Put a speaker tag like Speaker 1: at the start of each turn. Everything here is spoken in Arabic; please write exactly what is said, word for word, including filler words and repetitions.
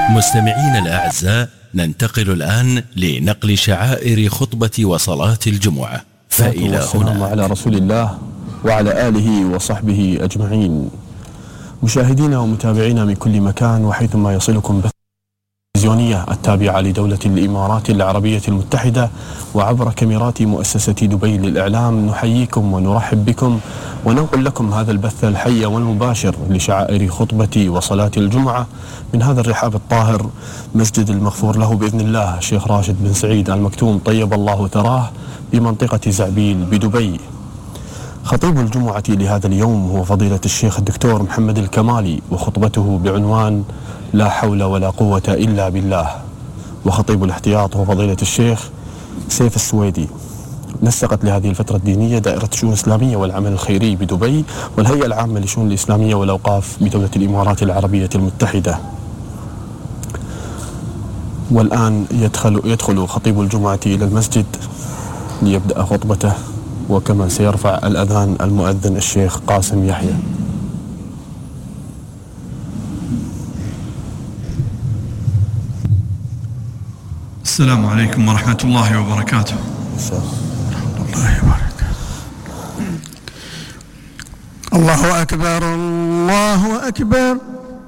Speaker 1: مستمعين الأعزاء، ننتقل الآن لنقل شعائر خطبة وصلاة الجمعة. فإلى هنا
Speaker 2: على رسول الله وعلى آله وصحبه أجمعين. مشاهدينا ومتابعينا من كل مكان وحيثما يصلكم بث التلفزيونية التابعة لدولة الإمارات العربية المتحدة وعبر كاميرات مؤسسة دبي للإعلام، نحييكم ونرحب بكم وننقل لكم هذا البث الحي والمباشر لشعائر خطبة وصلاة الجمعة من هذا الرحاب الطاهر، مسجد المغفور له بإذن الله الشيخ راشد بن سعيد آل مكتوم طيب الله ثراه بمنطقة زعبيل بدبي. خطيب الجمعة لهذا اليوم هو فضيلة الشيخ الدكتور محمد الكمالي، وخطبته بعنوان لا حول ولا قوة إلا بالله. وخطيب الاحتياط هو فضيلة الشيخ سيف السويدي. نسقت لهذه الفترة الدينية دائرة الشؤون الإسلامية والعمل الخيري بدبي والهيئة العامة للشؤون الإسلامية والأوقاف بدولة الإمارات العربية المتحدة. والآن يدخل, يدخل خطيب الجمعة إلى المسجد ليبدأ خطبته، وكما سيرفع الأذان المؤذن الشيخ قاسم يحيى.
Speaker 3: السلام عليكم ورحمة الله وبركاته. الله يبارك.
Speaker 4: الله أكبر الله أكبر.